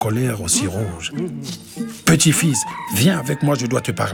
colère aussi rouge. « Petit-fils, viens avec moi, je dois te parler. »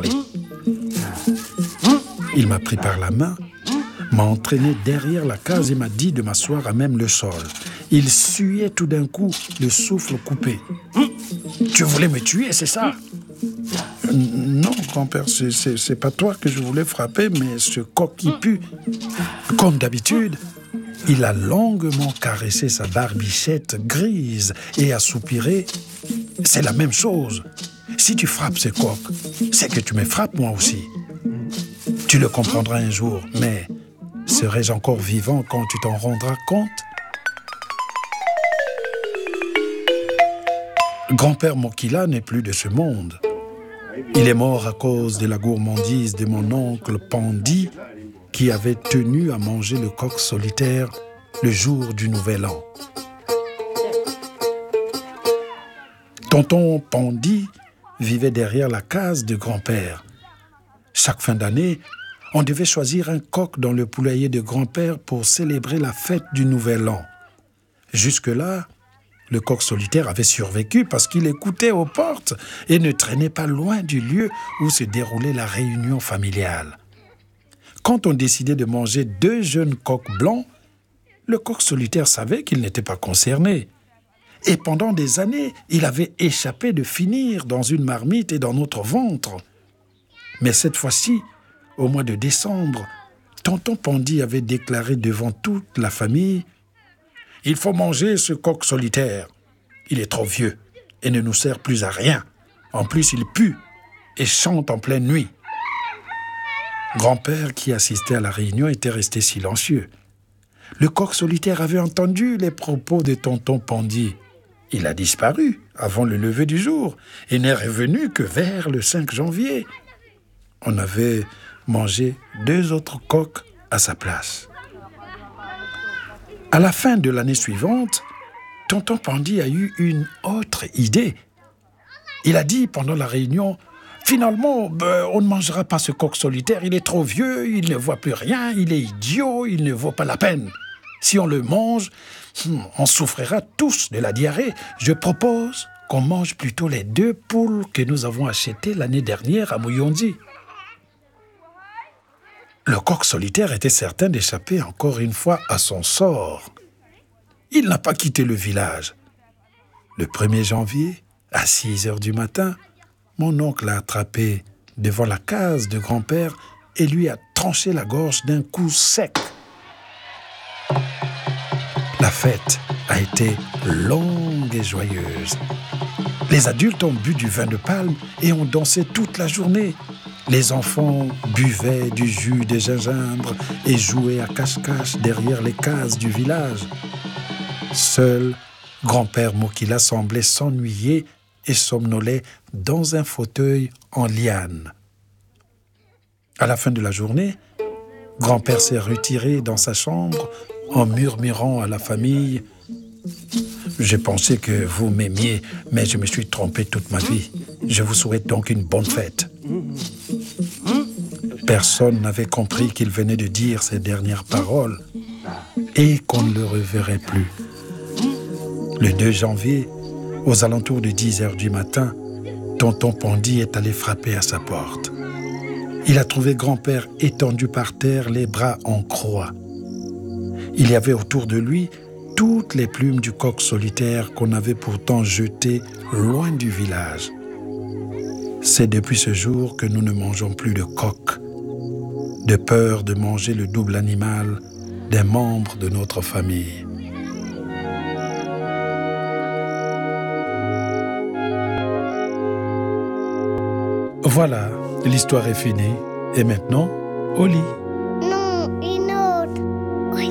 Il m'a pris par la main, m'a entraîné derrière la case et m'a dit de m'asseoir à même le sol. Il suait tout d'un coup, le souffle coupé. « Tu voulais me tuer, c'est ça ?» Non, grand-père, c'est pas toi que je voulais frapper, mais ce coq qui pue. Comme d'habitude, il a longuement caressé sa barbichette grise et a soupiré. C'est la même chose. Si tu frappes ce coq, c'est que tu me frappes moi aussi. Tu le comprendras un jour, mais serai-je encore vivant quand tu t'en rendras compte? Grand-père Mokila n'est plus de ce monde. Il est mort à cause de la gourmandise de mon oncle Pandi qui avait tenu à manger le coq solitaire le jour du Nouvel An. Tonton Pandi vivait derrière la case de grand-père. Chaque fin d'année, on devait choisir un coq dans le poulailler de grand-père pour célébrer la fête du Nouvel An. Jusque-là, le coq solitaire avait survécu parce qu'il écoutait aux portes et ne traînait pas loin du lieu où se déroulait la réunion familiale. Quand on décidait de manger 2 jeunes coqs blancs, le coq solitaire savait qu'il n'était pas concerné. Et pendant des années, il avait échappé de finir dans une marmite et dans notre ventre. Mais cette fois-ci, au mois de décembre, tonton Pandi avait déclaré devant toute la famille: « Il faut manger ce coq solitaire. Il est trop vieux et ne nous sert plus à rien. En plus, il pue et chante en pleine nuit. » Grand-père, qui assistait à la réunion, était resté silencieux. Le coq solitaire avait entendu les propos de tonton Pandi. Il a disparu avant le lever du jour et n'est revenu que vers le 5 janvier. On avait mangé 2 autres coqs à sa place. À la fin de l'année suivante, tonton Pandi a eu une autre idée. Il a dit pendant la réunion: « Finalement, on ne mangera pas ce coq solitaire, il est trop vieux, il ne voit plus rien, il est idiot, il ne vaut pas la peine. Si on le mange, on souffrira tous de la diarrhée. Je propose qu'on mange plutôt les 2 poules que nous avons achetées l'année dernière à Mouyondi. » Le coq solitaire était certain d'échapper encore une fois à son sort. Il n'a pas quitté le village. Le 1er janvier, à 6 heures du matin, mon oncle l'a attrapé devant la case de grand-père et lui a tranché la gorge d'un coup sec. La fête a été longue et joyeuse. Les adultes ont bu du vin de palme et ont dansé toute la journée. Les enfants buvaient du jus de gingembre et jouaient à cache-cache derrière les cases du village. Seul, grand-père Mokila semblait s'ennuyer et somnolait dans un fauteuil en liane. À la fin de la journée, grand-père s'est retiré dans sa chambre en murmurant à la famille: « J'ai pensé que vous m'aimiez, mais je me suis trompé toute ma vie. Je vous souhaite donc une bonne fête. » Personne n'avait compris qu'il venait de dire ces dernières paroles et qu'on ne le reverrait plus. Le 2 janvier, aux alentours de 10 heures du matin, tonton Pandi est allé frapper à sa porte. Il a trouvé grand-père étendu par terre, les bras en croix. Il y avait autour de lui toutes les plumes du coq solitaire qu'on avait pourtant jeté loin du village. C'est depuis ce jour que nous ne mangeons plus de coq, de peur de manger le double animal d'un membre de notre famille. Voilà, l'histoire est finie. Et maintenant, au lit.